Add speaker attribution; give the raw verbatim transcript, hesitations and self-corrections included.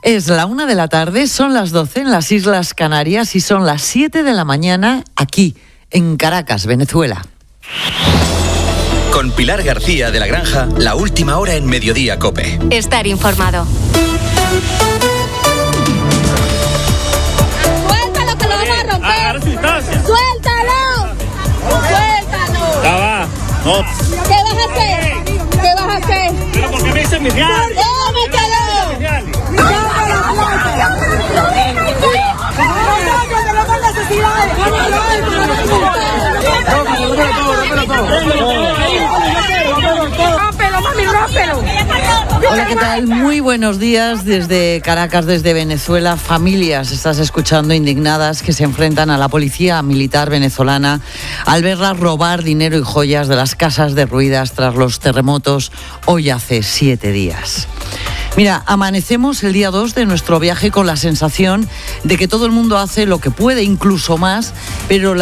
Speaker 1: Es la una de la tarde, son las doce en las Islas Canarias y son las siete de la mañana aquí, en Caracas, Venezuela.
Speaker 2: Con Pilar García de la Granja, la última hora en Mediodía COPE.
Speaker 3: Estar informado.
Speaker 4: ¡Suéltalo que lo vamos a romper! ¡Suéltalo! ¡Suéltalo!
Speaker 5: Ya va. No.
Speaker 4: ¿Qué vas a hacer? ¿Qué vas a hacer?
Speaker 5: Pero porque me dicen mis reales.
Speaker 4: ¡Tómetelo!
Speaker 1: Hola, ¿qué tal? Muy buenos días desde Caracas, desde Venezuela. Familias, estás escuchando, indignadas, que se enfrentan a la policía militar venezolana al verlas robar dinero y joyas de las casas derruidas tras los terremotos hoy hace siete días. Mira, amanecemos el día dos de nuestro viaje con la sensación de que todo el mundo hace lo que puede, incluso más, pero